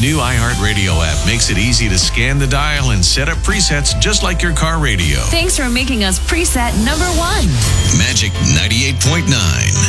new iHeartRadio app makes it easy to scan the dial and set up presets just like your car radio. Thanks for making us preset number one. Magic 98.9.